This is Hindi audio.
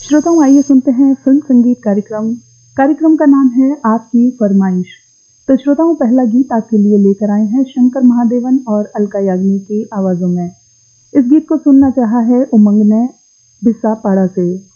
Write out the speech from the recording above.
श्रोताओं, आइए सुनते हैं फिल्म संगीत कार्यक्रम का नाम है आपकी फरमाइश। तो श्रोताओं, पहला गीत आपके लिए लेकर आए हैं शंकर महादेवन और अलका याग्निक की आवाजों में। इस गीत को सुनना चाहा है उमंग ने बिस्सा पाड़ा से।